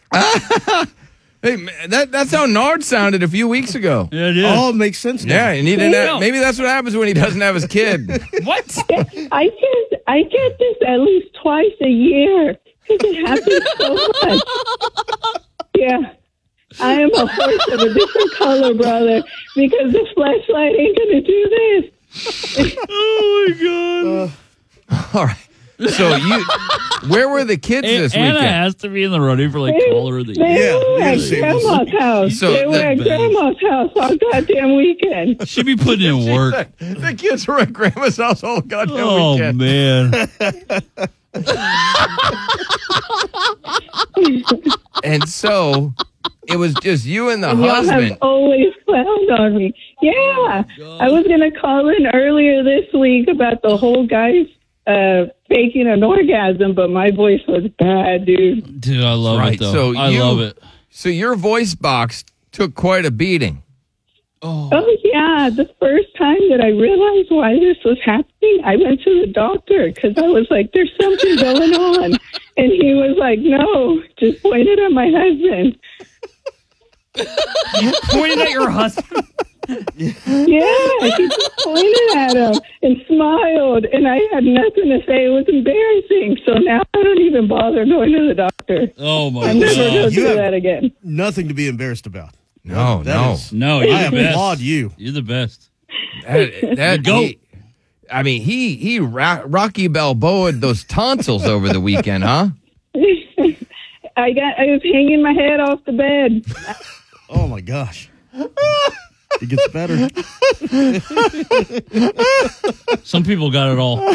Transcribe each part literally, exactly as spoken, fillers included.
Hey, man, that, that's how Nard sounded a few weeks ago. Yeah, it is. Oh, it makes sense now. Yeah, and he didn't have, maybe that's what happens when he doesn't have his kid. What? I get I get this at least twice a year because it happens so much. Yeah, I am a horse of a different color, brother, because the flashlight ain't gonna do this. Oh my god! All right. So you, where were the kids A- this Anna weekend? has to be in the running for like They, caller of the they year. were Yeah, at yeah, grandma's house. So they were that- at grandma's house all goddamn weekend. She'd be putting in work. The kids were at Grandma's house all goddamn Oh weekend. man! And so it was just you and the And y'all husband. have always clowned on me. Yeah, I was gonna call in earlier this week about the whole guys uh, faking an orgasm, but my voice was bad, dude. Dude, I love Right, it though. so I you- love it. So your voice box took quite a beating. Oh, Oh yeah, the first time that I realized why this was happening, I went to the doctor because I was like, "There's something going on," and he was like, "No, just pointed at my husband." pointed at your husband. Yeah, he just pointed at him and smiled, and I had nothing to say. It was embarrassing, so now I don't even bother going to the doctor. Oh my I'm never going god! to You do have- that again. Nothing to be embarrassed about. No, That no. is- No, you're I the best. applaud you. You're the best. That, that goat. he- I mean, he he ra- Rocky Balboa'd those tonsils over the weekend, huh? I got. I was hanging my head off the bed. Oh, my gosh. It gets better. Some people got it all.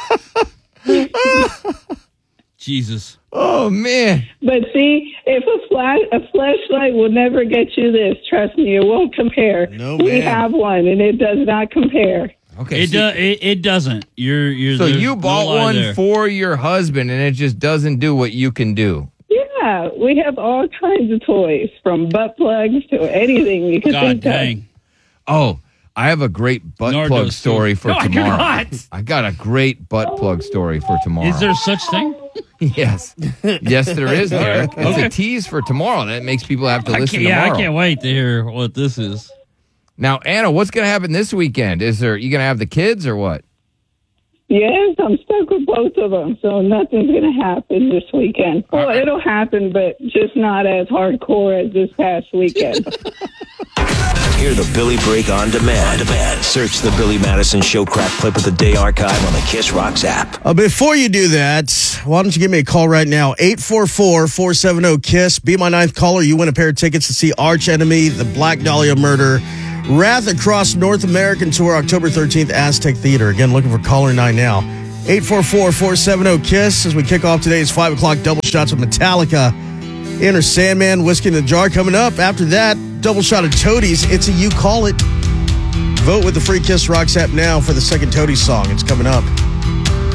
Jesus. Oh man. But see, if a flash a flashlight will never get you this, trust me, it won't compare. No, we man. have one, and it does not compare. Okay. It, so, do, it it doesn't. You're you're. so there's you no bought lie one there. for your husband, and it just doesn't do what you can do. Yeah, we have all kinds of toys, from butt plugs to anything you can God think dang. Oh, I have a great butt Nard plug does, too. story for No, I tomorrow. cannot. I got a great butt plug story for tomorrow. Is there such thing? Yes. Yes, there is, Derek. It's Okay. a tease for tomorrow. That makes people have to I listen can't, yeah, tomorrow. I can't wait to hear what this is. Now, Anna, what's going to happen this weekend? Is there you going to have the kids or what? Yes, I'm stuck with both of them, so nothing's going to happen this weekend. Well, it'll happen, but just not as hardcore as this past weekend. Hear the Billy Break on demand. On demand. Search the Billy Madison Show crack clip of the day archive on the Kiss Rocks app. Uh, before you do that, why don't you give me a call right now? eight four four, four seven zero, KISS. Be my ninth caller. You win a pair of tickets to see Arch Enemy, the Black Dahlia Murder, Wrath Across North American Tour, October thirteenth, Aztec Theater. Again, looking for caller nine now. eight four four, four seven zero, KISS. As we kick off today's five o'clock double shots with Metallica. Inner Sandman, Whiskey in the Jar coming up. After that, double shot of Toadies. It's a You Call It. Vote with the free Kiss Rocks app now for the second Toadies song. It's coming up.